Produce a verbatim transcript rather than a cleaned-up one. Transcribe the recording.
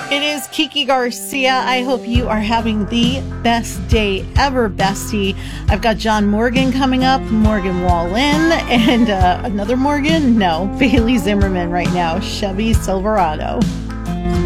It is Kiki Garcia. I hope you are having the best day ever, bestie. I've got John Morgan coming up, Morgan Wallen, and uh, another Morgan? No, Bailey Zimmerman right now, Chevy Silverado.